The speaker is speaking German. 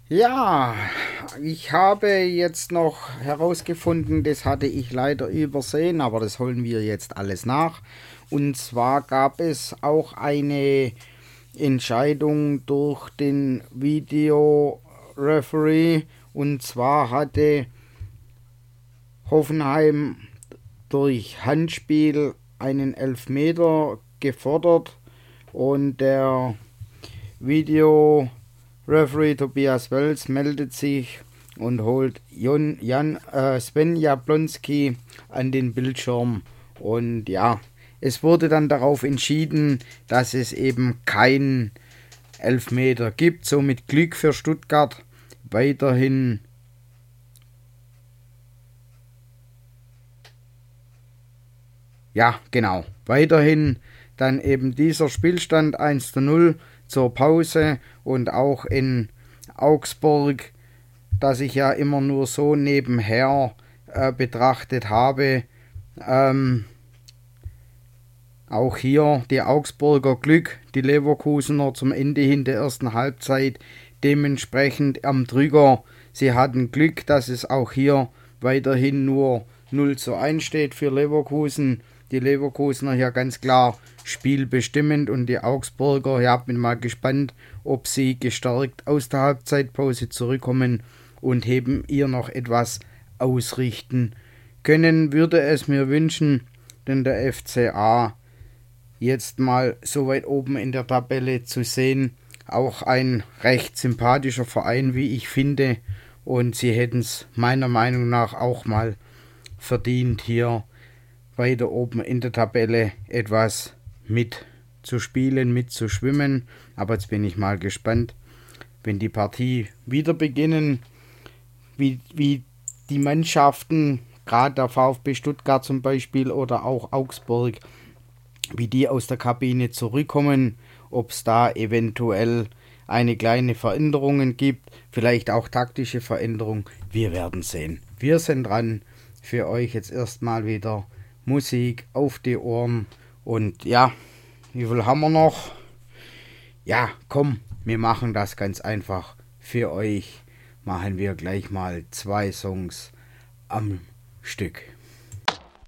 Ja, ich habe jetzt noch herausgefunden, das hatte ich leider übersehen, aber das holen wir jetzt alles nach. Und zwar gab es auch eine Entscheidung durch den Video Referee. Und zwar hatte Hoffenheim durch Handspiel einen Elfmeter gefordert und der Video Referee Tobias Wels meldet sich und holt Sven Jablonski an den Bildschirm. Und ja, es wurde dann darauf entschieden, dass es eben kein Elfmeter gibt. Somit Glück für Stuttgart. Weiterhin, ja, genau. Weiterhin dann eben dieser Spielstand 1:0 zur Pause und auch in Augsburg, das ich ja immer nur so nebenher betrachtet habe. Ähm, Auch hier die Augsburger Glück, die Leverkusener zum Ende hin der ersten Halbzeit dementsprechend am Drücker. Sie hatten Glück, dass es auch hier weiterhin nur 0:1 steht für Leverkusen. Die Leverkusener hier ganz klar spielbestimmend und die Augsburger, ja, bin mal gespannt, ob sie gestärkt aus der Halbzeitpause zurückkommen und eben ihr noch etwas ausrichten können. Würde es mir wünschen, denn der FCA jetzt mal so weit oben in der Tabelle zu sehen. Auch ein recht sympathischer Verein, wie ich finde. Und sie hätten es meiner Meinung nach auch mal verdient, hier weiter oben in der Tabelle etwas mitzuspielen, mitzuschwimmen. Aber jetzt bin ich mal gespannt, wenn die Partie wieder beginnen, wie die Mannschaften, gerade der VfB Stuttgart zum Beispiel oder auch Augsburg, wie die aus der Kabine zurückkommen, ob es da eventuell eine kleine Veränderung gibt, vielleicht auch taktische Veränderung. Wir werden sehen. Wir sind dran. Für euch jetzt erstmal wieder Musik auf die Ohren. Und ja, wie viel haben wir noch? Ja, komm, wir machen das ganz einfach. Für euch machen wir gleich mal 2 Songs am Stück.